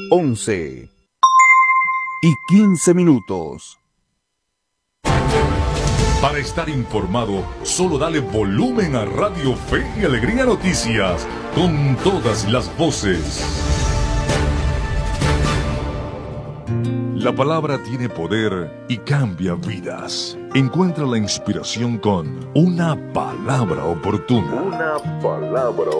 11:15. Para estar informado, solo dale volumen a Radio Fe y Alegría Noticias, con todas las voces. La palabra tiene poder y cambia vidas. Encuentra la inspiración con una palabra oportuna.